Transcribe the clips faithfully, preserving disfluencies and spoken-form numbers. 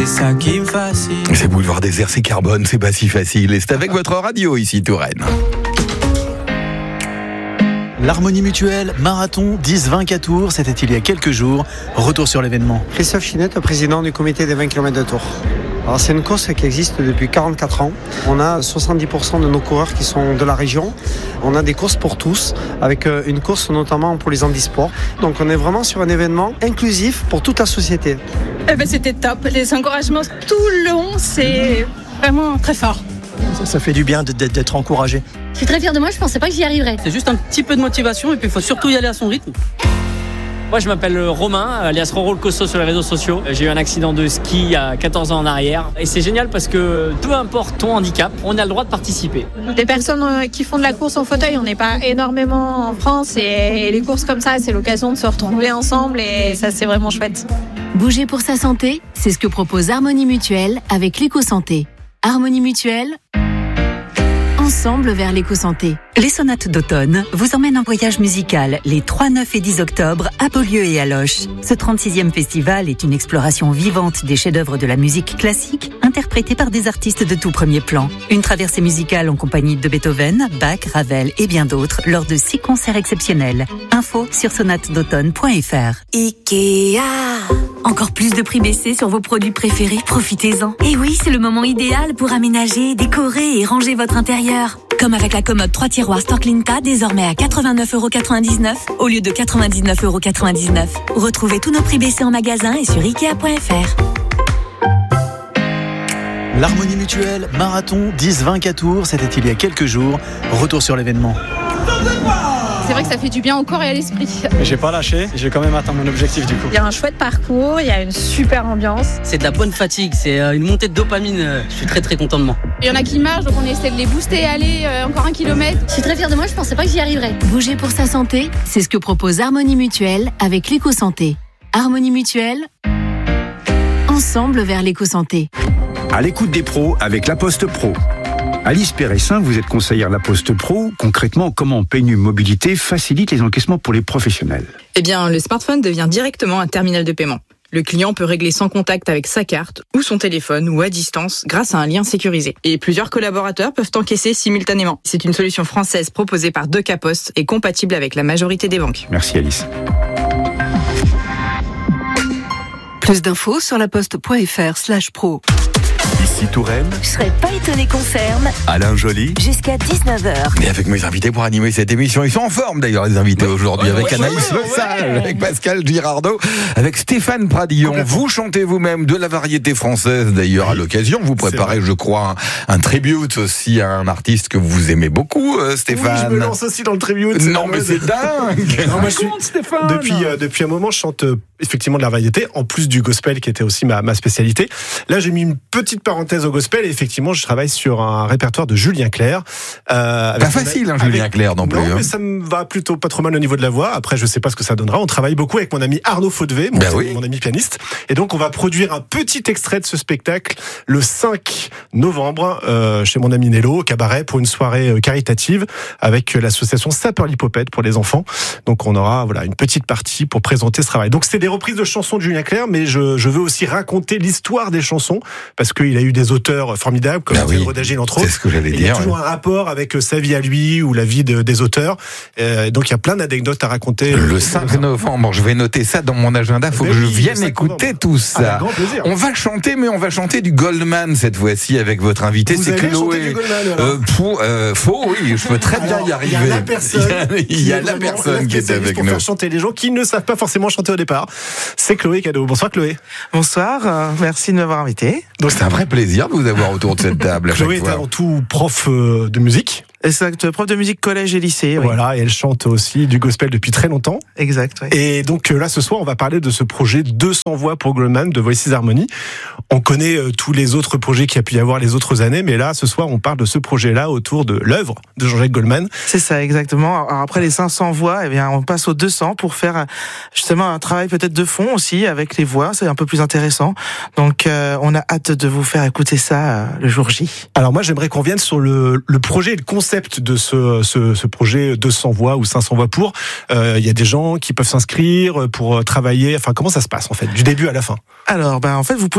c'est ça qui me fascine. C'est Boulevard Désert, c'est Carbone, c'est pas si facile. Et c'est avec votre radio ici, Touraine. L'Harmonie Mutuelle, marathon dix vingt Tours, c'était il y a quelques jours. Retour sur l'événement. Christophe Chinette, président du comité des vingt kilomètres de Tours. Alors c'est une course qui existe depuis quarante-quatre ans. On a soixante-dix pour cent de nos coureurs qui sont de la région. On a des courses pour tous, avec une course notamment pour les handisports. Donc on est vraiment sur un événement inclusif pour toute la société. Eh ben, c'était top. Les encouragements tout le long, c'est vraiment très fort. Ça, ça fait du bien d'être encouragé. Je suis très fière de moi, je pensais pas que j'y arriverais. C'est juste un petit peu de motivation et puis il faut surtout y aller à son rythme. Moi je m'appelle Romain, alias Roro le Costaud sur les réseaux sociaux. J'ai eu un accident de ski il y a quatorze ans en arrière. Et c'est génial parce que peu importe ton handicap, on a le droit de participer. Des personnes qui font de la course en fauteuil, on n'est pas énormément en France. Et les courses comme ça, c'est l'occasion de se retrouver ensemble et ça c'est vraiment chouette. Bouger pour sa santé, c'est ce que propose Harmonie Mutuelle avec l'éco-santé. Harmonie Mutuelle, ensemble vers l'éco-santé. Les sonates d'automne vous emmènent en voyage musical les trois, neuf et dix octobre à Beaulieu et à Loches. Ce trente-sixième festival est une exploration vivante des chefs-d'œuvre de la musique classique interprétés par des artistes de tout premier plan. Une traversée musicale en compagnie de Beethoven, Bach, Ravel et bien d'autres lors de six concerts exceptionnels. Info sur sonates d'automne point f r. Ikea. Encore plus de prix baissés sur vos produits préférés, profitez-en. Et oui, c'est le moment idéal pour aménager, décorer et ranger votre intérieur. Comme avec la commode trois tiroirs Storklinka, désormais à quatre-vingt-neuf euros quatre-vingt-dix-neuf au lieu de quatre-vingt-dix-neuf euros quatre-vingt-dix-neuf. Retrouvez tous nos prix baissés en magasin et sur ikea point f r. L'Harmonie Mutuelle, marathon dix vingt Tours, c'était il y a quelques jours. Retour sur l'événement. C'est vrai que ça fait du bien au corps et à l'esprit. Mais j'ai pas lâché, j'ai quand même atteint mon objectif du coup. Il y a un chouette parcours, il y a une super ambiance. C'est de la bonne fatigue, c'est une montée de dopamine. Je suis très très content de moi. Il y en a qui marchent, donc on essaie de les booster et aller euh, encore un kilomètre. Je suis très fière de moi, je pensais pas que j'y arriverais. Bouger pour sa santé, c'est ce que propose Harmonie Mutuelle avec l'éco-santé. Harmonie Mutuelle, ensemble vers l'éco-santé. À l'écoute des pros avec La Poste Pro. Alice Péressin, vous êtes conseillère La Poste Pro. Concrètement, comment P N U Mobilité facilite les encaissements pour les professionnels? Eh bien, le smartphone devient directement un terminal de paiement. Le client peut régler sans contact avec sa carte ou son téléphone ou à distance grâce à un lien sécurisé. Et plusieurs collaborateurs peuvent encaisser simultanément. C'est une solution française proposée par Deca Post et compatible avec la majorité des banques. Merci Alice. Plus d'infos sur laposte point f r slash pro. Ici Touraine. Je serais pas étonné qu'on ferme. Alain Joly. Jusqu'à dix-neuf heures. Et avec mes invités pour animer cette émission. Ils sont en forme d'ailleurs, les invités oui, aujourd'hui. Ouais, avec ouais, Anaïs ouais, Le Sage, ouais, ouais. avec Pascal Girardot, avec Stéphane Pradillon. Vous chantez vous-même de la variété française d'ailleurs à l'occasion. Vous préparez, je crois, un, un tribute aussi à un artiste que vous aimez beaucoup, euh, Stéphane. Oui, je me lance aussi dans le tribute. Non, mais c'est dingue. Non, moi, je suis, Stéphane. Depuis, euh, depuis un moment, je chante euh, effectivement de la variété, en plus du gospel qui était aussi ma, ma spécialité. Là, j'ai mis une petite parenthèse au gospel et effectivement, je travaille sur un répertoire de Julien Clerc. Euh, pas facile, hein, Julien Clerc non plus. Non, hein. mais ça me va plutôt pas trop mal au niveau de la voix. Après, je sais pas ce que ça donnera. On travaille beaucoup avec mon ami Arnaud Faudevet, mon, ben oui. mon ami pianiste. Et donc, on va produire un petit extrait de ce spectacle le cinq novembre euh, chez mon ami Nello, au cabaret, pour une soirée caritative avec l'association Sapeur-Lipopède pour les enfants. Donc, on aura voilà une petite partie pour présenter ce travail. Donc, c'est des reprises de chansons de Julien Clerc, mais je, je veux aussi raconter l'histoire des chansons parce qu'il a eu des auteurs formidables comme ben oui. Rodagil entre autres. C'est ce que j'allais et dire. Il y a toujours ouais. un rapport avec sa vie à lui ou la vie de, des auteurs. Euh, donc, il y a plein d'anecdotes à raconter. Le cinq novembre, je vais noter ça dans mon agenda. Faut mais que oui, je vienne écouter tout ça. Ah, on va chanter, mais on va chanter du Goldman cette fois-ci avec votre invité. Vous c'est Chloé. Euh, pour, euh, faux, oui, je peux très bien alors, y arriver. Il y a la personne, il y a, il y a la personne qui est avec pour nous. Faire chanter les gens qui ne savent pas forcément chanter au départ. C'est Chloé Cadeau. Bonsoir Chloé. Bonsoir, euh, merci de m'avoir invité. Donc c'est un vrai plaisir de vous avoir autour de cette table. Chloé est avant tout prof euh, de musique. Exact, prof de musique collège et lycée. Oui. Voilà, et elle chante aussi du gospel depuis très longtemps. Exact, oui. Et donc là, ce soir, on va parler de ce projet deux cents voix pour Goldman de Voices Harmony. On connaît euh, tous les autres projets qu'il y a pu y avoir les autres années, mais là, ce soir, on parle de ce projet-là autour de l'œuvre de Jean-Jacques Goldman. C'est ça, exactement. Alors après les cinq cents voix, eh bien, on passe aux deux cents pour faire justement un travail peut-être de fond aussi avec les voix. C'est un peu plus intéressant. Donc, euh, on a hâte de vous faire écouter ça euh, le jour J. Alors moi, j'aimerais qu'on vienne sur le, le projet et le concept de ce Ce, ce projet deux cents voix ou cinq cents voix pour. Il euh, y a des gens qui peuvent s'inscrire pour travailler. Enfin, comment ça se passe en fait, du début à la fin? Alors, ben en fait, vous pouvez vous inscrire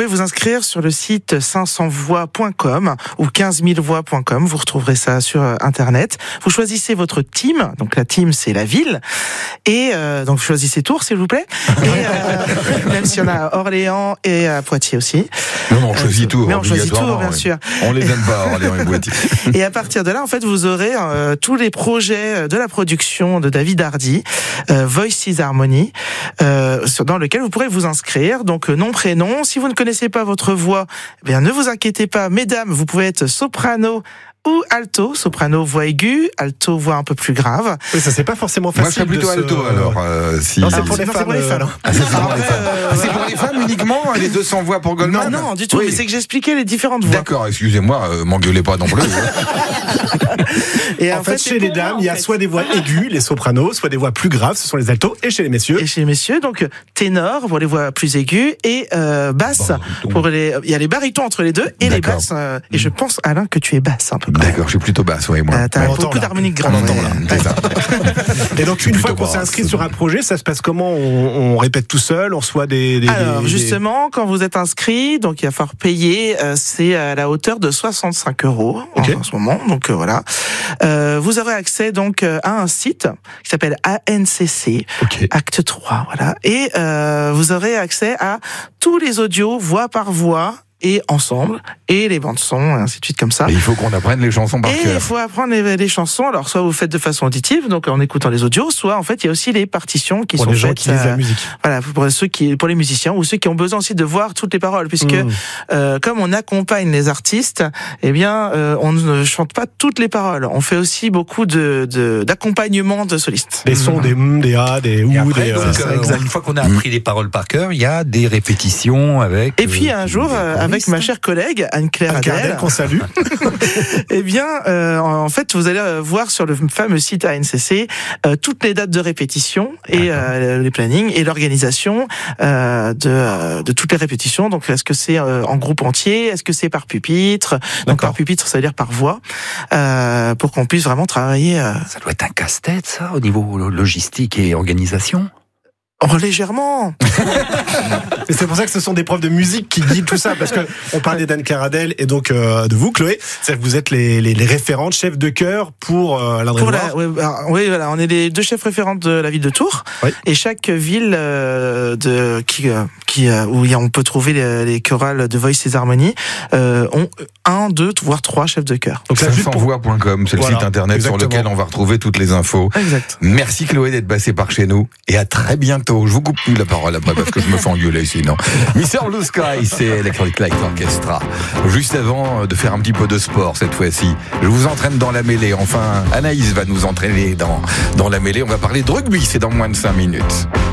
inscrire sur le site cinq cents voix point com ou quinze mille voix point com. Vous retrouverez ça sur Internet. Vous choisissez votre team. Donc la team, c'est la ville. Et euh, donc choisissez Tours, s'il vous plaît. Et euh, même si on a à Orléans et à Poitiers aussi. Non, non, on choisit Tours. Mais on choisit Tours, bien oui. sûr. On les aime pas, Orléans et Poitiers. Et à partir de là, en fait, vous aurez euh, tous les projets de la production de David Hardy, euh, Voices Harmony, euh, dans lequel vous pourrez vous inscrire. Donc nom, prénom. Si vous ne connaissez pas votre voix, eh bien ne vous inquiétez pas, mesdames, vous pouvez être soprano ou alto, soprano voix aiguë, alto voix un peu plus grave. Oui, ça c'est pas forcément facile. Moi je serais plutôt se... alto alors. Euh, si... Non, c'est pour les non, femmes. C'est pour les femmes. Euh, ah, c'est pour les femmes. Euh, ah, c'est pour les femmes uniquement, les deux cents voix pour Goldman. Non, non, du tout. Oui. Mais c'est que j'expliquais les différentes voix. D'accord, excusez-moi, euh, m'engueulez pas non plus. Et en, en fait, fait chez les dames, il y a soit des voix aiguës, les sopranos, soit des voix plus graves, ce sont les altos, et chez les messieurs. Et chez les messieurs, donc ténor pour les voix plus aiguës et euh, basse bon, pour les. Il y a les barytons entre les deux et les basses. Euh, et je pense, Alain, que tu es basse un peu. D'accord, je suis plutôt basse, oui, moi. Euh, T'as beaucoup d'harmoniques graves. On entend là, c'est ça. Et donc une fois qu'on s'est inscrit sur un projet, ça se passe comment? on, on répète tout seul, on reçoit des. des Alors des, justement, quand vous êtes inscrit, donc il va falloir payer. Euh, c'est à la hauteur de soixante-cinq euros okay. en, en ce moment. Donc euh, voilà. Euh, vous aurez accès donc à un site qui s'appelle A N C C, okay. Acte trois, voilà. Et euh, vous aurez accès à tous les audios, voix par voix, et ensemble, et les bandes son, et ainsi de suite comme ça. Et il faut qu'on apprenne les chansons par et cœur. Il faut apprendre les, les chansons. Alors soit vous faites de façon auditive, donc en écoutant les audios, soit en fait il y a aussi les partitions qui pour sont les gens faites. Qui lisent la musique. Voilà, pour ceux qui, pour les musiciens ou ceux qui ont besoin aussi de voir toutes les paroles, puisque mmh. euh, comme on accompagne les artistes, eh bien euh, on ne chante pas toutes les paroles. On fait aussi beaucoup de, de d'accompagnement de solistes. Des sons, mmh. des m, des a, des ou, après, des. Donc, euh, euh, une fois qu'on a appris mmh. les paroles par cœur, il y a des répétitions avec. Et puis un jour, euh, avec ma chère collègue Anne-Claire Adèle, qu'on salue. Eh bien, euh, en fait, vous allez voir sur le fameux site A N C C euh, toutes les dates de répétition et euh, les plannings et l'organisation euh, de, euh, de toutes les répétitions. Donc, est-ce que c'est euh, en groupe entier? Est-ce que c'est par pupitre? Donc, par pupitre, ça veut dire par voix, euh, pour qu'on puisse vraiment travailler. Euh... Ça doit être un casse-tête, ça, au niveau logistique et organisation. Oh, légèrement. Et c'est pour ça que ce sont des profs de musique qui guident tout ça, parce que on parlait d'Anne-Claire Adèle et donc euh, de vous, Chloé. C'est que vous êtes les, les, les référentes chefs de chœur pour euh, l'Indre Noir. Oui, oui, voilà, on est les deux chefs référentes de la ville de Tours. Oui. Et chaque ville euh, de qui euh, qui euh, où on peut trouver les, les chorales de Voices Harmony euh, ont un, deux, voire trois chefs de chœur. Donc cinq cents voix point com, c'est voilà, le site internet exactement. Sur lequel on va retrouver toutes les infos. Exact. Merci Chloé d'être passée par chez nous et à très bientôt. Je vous coupe plus la parole après parce que je me fais engueuler sinon. mister Blue Sky, c'est Electric Light Orchestra. Juste avant de faire un petit peu de sport cette fois-ci, je vous entraîne dans la mêlée. Enfin, Anaïs va nous entraîner dans, dans la mêlée. On va parler de rugby, c'est dans moins de cinq minutes.